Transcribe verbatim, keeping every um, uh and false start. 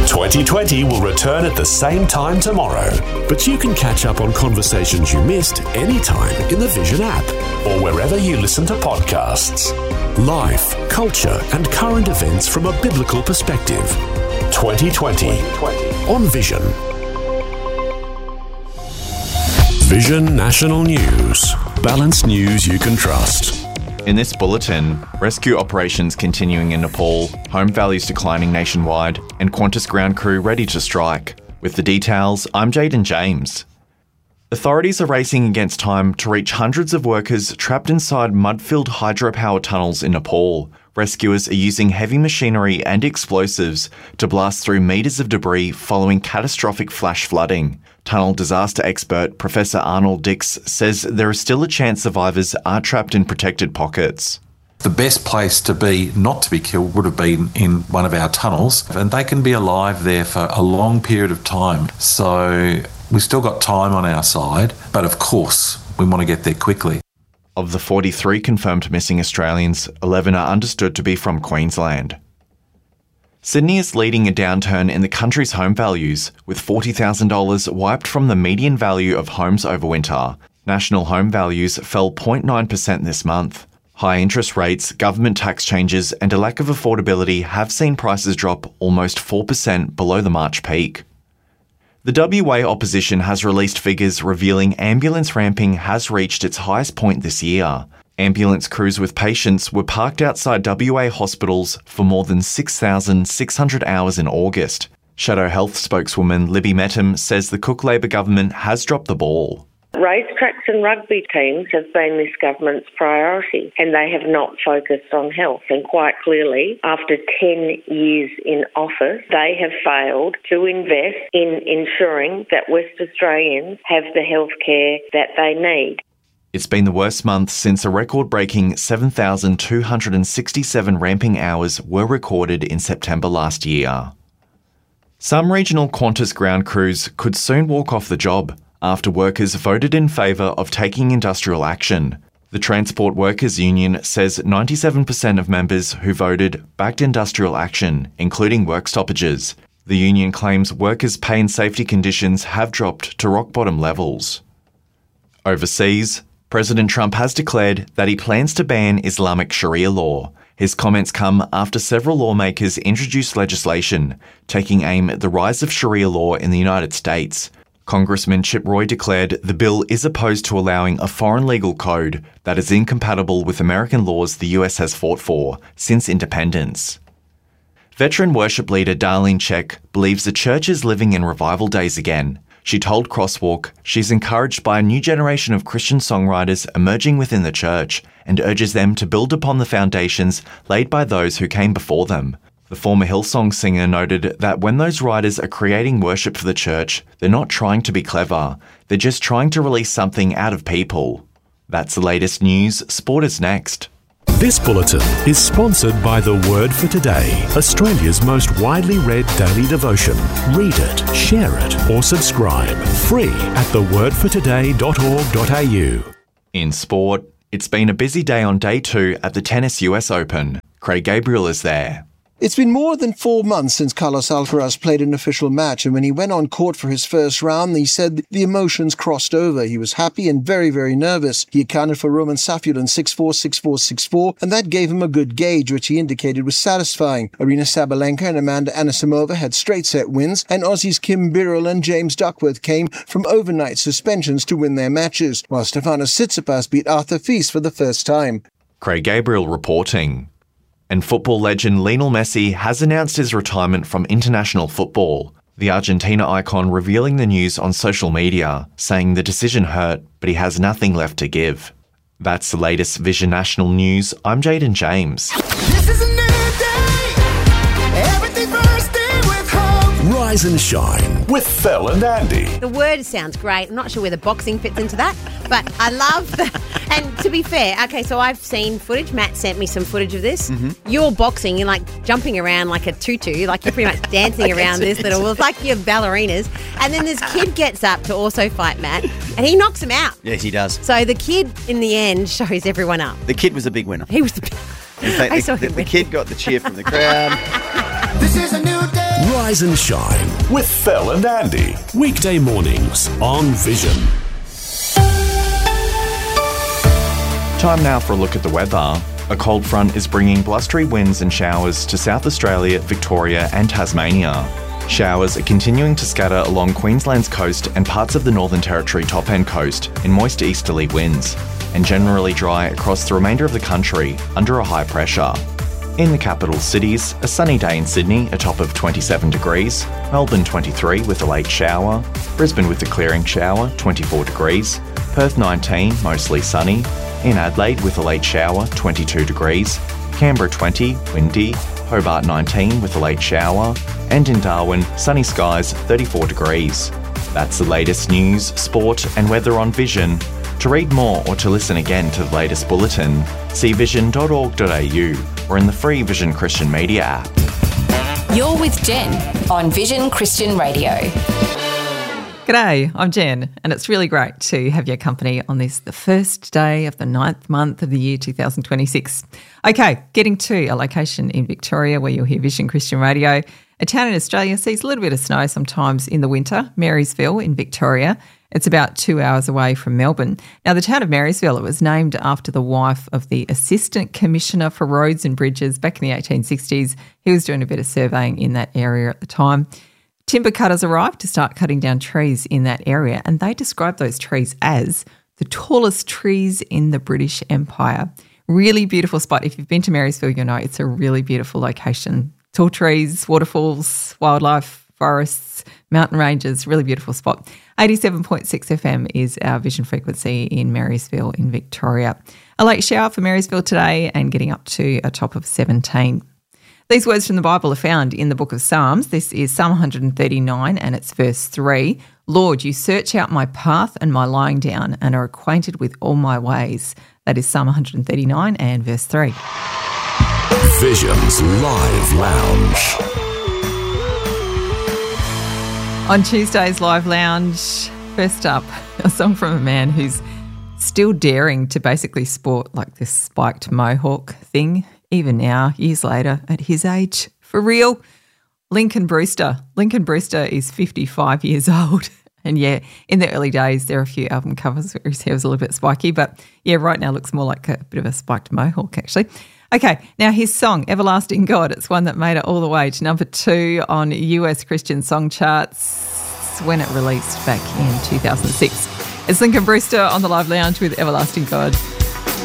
twenty twenty will return at the same time tomorrow, but you can catch up on conversations you missed anytime in the Vision app or wherever you listen to podcasts. Life, culture and current events from a biblical perspective. twenty twenty on Vision. Vision National News. Balanced news you can trust. In this bulletin, rescue operations continuing in Nepal, home values declining nationwide, and Qantas ground crew ready to strike. With the details, I'm Jaden James. Authorities are racing against time to reach hundreds of workers trapped inside mud-filled hydropower tunnels in Nepal. Rescuers are using heavy machinery and explosives to blast through metres of debris following catastrophic flash flooding. Tunnel disaster expert Professor Arnold Dix says there is still a chance survivors are trapped in protected pockets. The best place to be, not to be killed, would have been in one of our tunnels, and they can be alive there for a long period of time. So we've still got time on our side, but of course we want to get there quickly. Of the forty-three confirmed missing Australians, eleven are understood to be from Queensland. Sydney is leading a downturn in the country's home values, with forty thousand dollars wiped from the median value of homes over winter. National home values fell zero point nine percent this month. High interest rates, government tax changes and a lack of affordability have seen prices drop almost four percent below the March peak. The W A opposition has released figures revealing ambulance ramping has reached its highest point this year. Ambulance crews with patients were parked outside W A hospitals for more than six thousand six hundred hours in August. Shadow Health spokeswoman Libby Mettam says the Cook Labor government has dropped the ball. Racetracks and rugby teams have been this government's priority, and they have not focused on health. And quite clearly, after ten years in office, they have failed to invest in ensuring that West Australians have the health care that they need. It's been the worst month since a record-breaking seven thousand two hundred sixty-seven ramping hours were recorded in September last year. Some regional Qantas ground crews could soon walk off the job after workers voted in favour of taking industrial action. The Transport Workers Union says ninety-seven percent of members who voted backed industrial action, including work stoppages. The union claims workers' pay and safety conditions have dropped to rock-bottom levels. Overseas, President Trump has declared that he plans to ban Islamic Sharia law. His comments come after several lawmakers introduced legislation taking aim at the rise of Sharia law in the United States. Congressman Chip Roy declared the bill is opposed to allowing a foreign legal code that is incompatible with American laws the U S has fought for since independence. Veteran worship leader Darlene Zschech believes the church is living in revival days again. She told Crosswalk she's encouraged by a new generation of Christian songwriters emerging within the church and urges them to build upon the foundations laid by those who came before them. The former Hillsong singer noted that when those writers are creating worship for the church, they're not trying to be clever, they're just trying to release something out of people. That's the latest news. Sport is next. This bulletin is sponsored by The Word for Today, Australia's most widely read daily devotion. Read it, share it, or subscribe. Free at the word for today dot org dot a u. In sport, it's been a busy day on day two at the Tennis U S Open. Craig Gabriel is there. It's been more than four months since Carlos Alcaraz played an official match, and when he went on court for his first round, he said the emotions crossed over. He was happy and very, very nervous. He accounted for Roman Saffield in six four, six four, six four, and that gave him a good gauge, which he indicated was satisfying. Arina Sabalenka and Amanda Anisimova had straight-set wins, and Aussies Kim Birrell and James Duckworth came from overnight suspensions to win their matches, while Stefanos Tsitsipas beat Arthur Fils for the first time. Craig Gabriel reporting. And football legend Lionel Messi has announced his retirement from international football. The Argentina icon revealing the news on social media, saying the decision hurt, but he has nothing left to give. That's the latest Vision National News. I'm Jaden James. This is a new day. Everything first day with hope. Rise and shine with Phil and Andy. The word sounds great. I'm not sure where the boxing fits into that, but I love the... And to be fair, okay, so I've seen footage. Matt sent me some footage of this. Mm-hmm. You're boxing, you're like jumping around like a tutu, like you're pretty much dancing around this little, well, it's like you're ballerinas. And then this kid gets up to also fight Matt, and he knocks him out. Yes, he does. So the kid, in the end, shows everyone up. The kid was a big winner. He was the big In fact, I the, saw the, him the kid got the cheer from the crowd. This is a new day. Rise and Shine with Phil and Andy. Weekday mornings on Vision. Time now for a look at the weather. A cold front is bringing blustery winds and showers to South Australia, Victoria and Tasmania. Showers are continuing to scatter along Queensland's coast and parts of the Northern Territory top-end coast in moist easterly winds, and generally dry across the remainder of the country under a high pressure. In the capital cities, a sunny day in Sydney, a top of twenty-seven degrees, Melbourne twenty-three with a late shower, Brisbane with a clearing shower, twenty-four degrees, Perth nineteen, mostly sunny, in Adelaide with a late shower, twenty-two degrees, Canberra twenty, windy, Hobart nineteen with a late shower, and in Darwin, sunny skies, thirty-four degrees. That's the latest news, sport and weather on Vision. To read more or to listen again to the latest bulletin, see vision dot org dot a u or in the free Vision Christian Media app. You're with Jen on Vision Christian Radio. G'day, I'm Jen, and it's really great to have your company on this, the first day of the ninth month of the year two thousand twenty-six. Okay, getting to a location in Victoria where you'll hear Vision Christian Radio. A town in Australia sees a little bit of snow sometimes in the winter, Marysville in Victoria. It's about two hours away from Melbourne. Now, the town of Marysville, it was named after the wife of the Assistant Commissioner for Roads and Bridges back in the eighteen sixties. He was doing a bit of surveying in that area at the time. Timber cutters arrived to start cutting down trees in that area, and they described those trees as the tallest trees in the British Empire. Really beautiful spot. If you've been to Marysville, you'll know it's a really beautiful location. Tall trees, waterfalls, wildlife, forests, mountain ranges, really beautiful spot. eighty-seven point six F M is our vision frequency in Marysville in Victoria. A late shower for Marysville today and getting up to a top of seventeen. These words from the Bible are found in the book of Psalms. This is Psalm one thirty-nine and it's verse three. Lord, you search out my path and my lying down and are acquainted with all my ways. That is Psalm one thirty-nine and verse three. Vision's Live Lounge. On Tuesday's Live Lounge, first up, a song from a man who's still daring to basically sport like this spiked mohawk thing, even now, years later, at his age. For real, Lincoln Brewster. Lincoln Brewster is fifty-five years old. And yeah, in the early days, there are a few album covers where his hair was a little bit spiky, but yeah, right now looks more like a bit of a spiked mohawk, actually. Okay, now his song, Everlasting God, it's one that made it all the way to number two on U S Christian song charts when it released back in two thousand six. It's Lincoln Brewster on the Live Lounge with Everlasting God.